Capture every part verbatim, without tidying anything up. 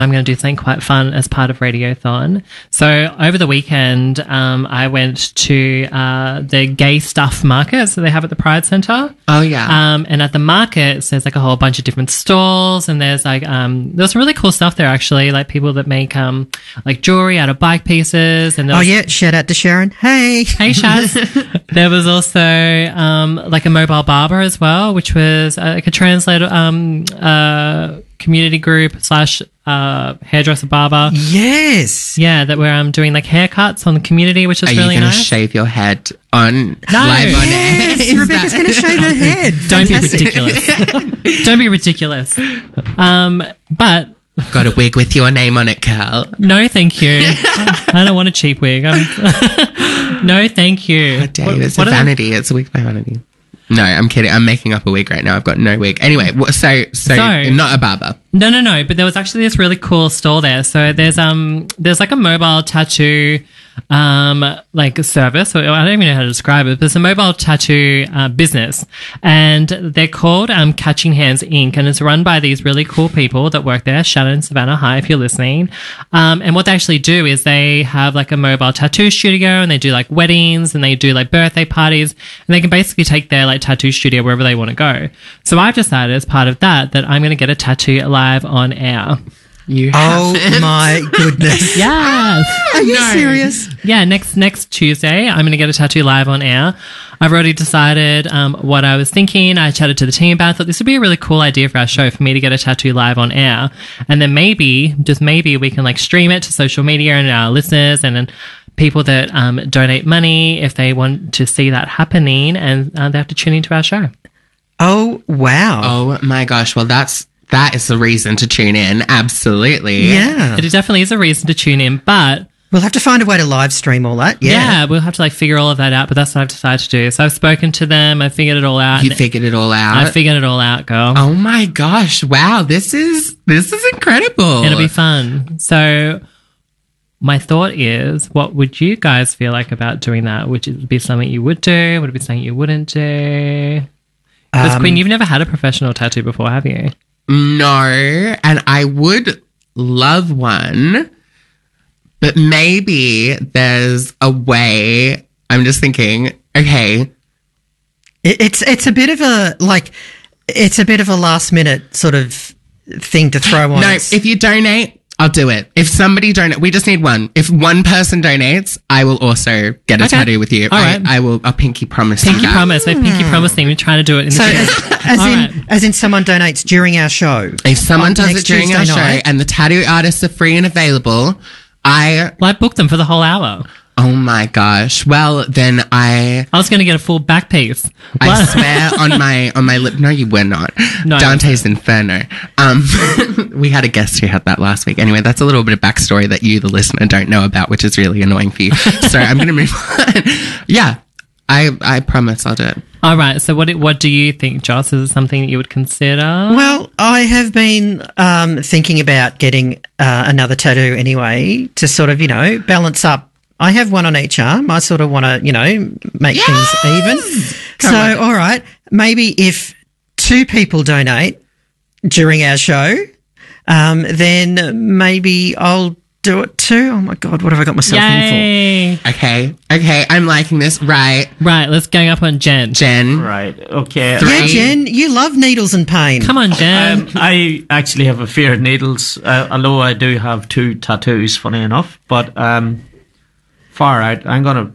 I'm going to do something quite fun as part of Radiothon. So over the weekend, um, I went to uh, the gay stuff markets that they have at the Pride Centre. Oh, yeah. Um, and at the markets, there's like a whole bunch of different stalls, and there's like um, there's some really cool stuff there actually, like people that make um, like jewelry out of bike pieces. And Oh yeah, shout out to Sharon. Hey, hey Shaz. There was also um, like a mobile barber as well, which was uh, like a translator um, uh, community group slash uh, hairdresser barber. Yes. Yeah, that were um, doing like haircuts on the community, which is Are really you going to nice. shave your head on No. live on air? Yes, Is Rebecca's that- going to shave her head. Don't be Fantastic. ridiculous. Don't be ridiculous. Um, but Got a wig with your name on it, Carl. no, thank you. I don't want a cheap wig. I'm- no, thank you. God damn, What- it's what a are the- vanity. It's a wig by vanity. No, I'm kidding. I'm making up a wig right now. I've got no wig. Anyway, wha- so, so, So- not a barber. No, no, no. But there was actually this really cool store there. So there's um there's like a mobile tattoo um like a service. Or I don't even know how to describe it. But it's a mobile tattoo uh, business, and they're called um Catching Hands Incorporated, and it's run by these really cool people that work there. Shannon, Savannah, hi if you're listening. Um, and what they actually do is they have like a mobile tattoo studio, and they do like weddings, and they do like birthday parties, and they can basically take their like tattoo studio wherever they want to go. So I've decided as part of that that I'm going to get a tattoo live on air. You Oh my goodness. Yes. Are you serious? Yeah, next next Tuesday, I'm going to get a tattoo live on air. I've already decided um, what I was thinking. I chatted to the team about it. I thought this would be a really cool idea for our show for me to get a tattoo live on air. And then maybe, just maybe, we can like stream it to social media and our listeners and then people that um, donate money if they want to see that happening, and uh, they have to tune into our show. Oh, wow. Oh my gosh. Well, that's, that is the reason to tune in. Absolutely. Yeah. It definitely is a reason to tune in, but We'll have to find a way to live stream all that. yeah. Yeah. we'll have to like figure all of that out, but that's what I've decided to do. So I've spoken to them, I figured it all out. You and figured it all out. I figured it all out, girl. Oh my gosh. Wow. This is, this is incredible. It'll be fun. So my thought is, what would you guys feel like about doing that? Would it be something you would do? Would it be something you wouldn't do? Because Um, Queen, you've never had a professional tattoo before, have you? No, and I would love one, but maybe there's a way. I'm just thinking, okay, It, it's it's a bit of a like it's a bit of a last minute sort of thing to throw on. no, It's- if you donate, I'll do it. If somebody donate, we just need one. If one person donates, I will also get a Okay. tattoo with you. All I, right. I will. I'll pinky promise. Pinky you that. promise. I pinky promise thing. We're trying to do it in the so future. as, as All in right. as in someone donates during our show. If someone on does next it during Tuesday our show night. and the tattoo artists are free and available, I. Well, I booked them for the whole hour. Oh my gosh. Well, then I. I was going to get a full back piece. I What? swear on my on my lip. No, you were not. No, I Dante's Inferno. Um, we had a guest who had that last week. Anyway, that's a little bit of backstory that you, the listener, don't know about, which is really annoying for you. So I'm going to move on. Yeah, I I promise I'll do it. All right. So what what do you think, Joss? Is it something that you would consider? Well, I have been um, thinking about getting uh, another tattoo anyway to sort of, you know, balance up. I have one on each arm. I sort of want to, you know, make things even. So, all right, maybe if two people donate during our show, um, then maybe I'll do it too. Oh my God, what have I got myself in Yay. Okay, okay, I'm liking this. Right, Right. Let's gang up on Jen. Jen. Right. Okay. for? Yeah, Three. Jen, you love needles and pain. Come on, Jen. Um, I actually have a fear of needles, uh, although I do have two tattoos, funny enough. But um, far out. I'm gonna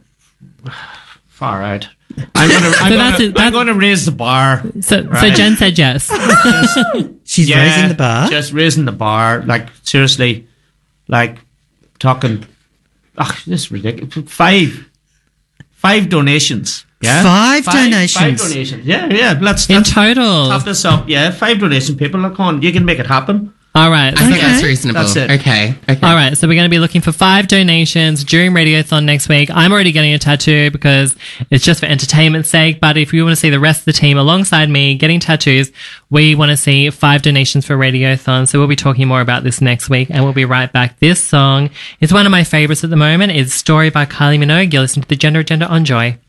far out. I'm gonna. I'm, So that's gonna, it, that- I'm gonna raise the bar. so, so right. Jen said yes. She's Yeah, raising the bar. Just raising the bar. Like seriously, like talking. Oh, this is ridiculous. Five, five donations. Yeah, Five donations. Five donations. Yeah, yeah. Let's, In let's total. top this up. Yeah, five donation people. Look on. You can make it happen. All right. I think Okay. that's reasonable. That's it. Okay, okay. All right, so we're going to be looking for five donations during Radiothon next week. I'm already getting a tattoo because it's just for entertainment's sake. But if you want to see the rest of the team alongside me getting tattoos, we want to see five donations for Radiothon. So we'll be talking more about this next week, and we'll be right back. This song is one of my favorites at the moment. It's Story by Kylie Minogue. You're listening to the Gender Agenda on Joy.